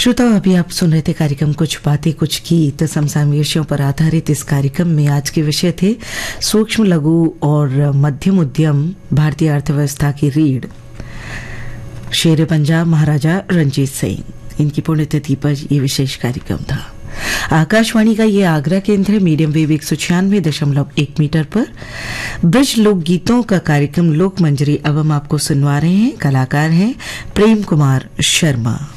श्रोताओं, अभी आप सुन रहे थे कार्यक्रम कुछ बातें कुछ गीत। समसामयिक विषयों पर आधारित इस कार्यक्रम में आज के विषय थे सूक्ष्म, लघु और मध्यम उद्यम भारतीय अर्थव्यवस्था की रीढ़। शेर पंजाब महाराजा रंजीत सिंह, इनकी पुण्यतिथि पर यह विशेष कार्यक्रम था। आकाशवाणी का ये आगरा केंद्र है। मीडियम वेव 196.1 मीटर पर ब्रज लोकगीतों का कार्यक्रम लोक मंजरी अब हम आपको सुनवा रहे हैं। कलाकार हैं प्रेम कुमार शर्मा।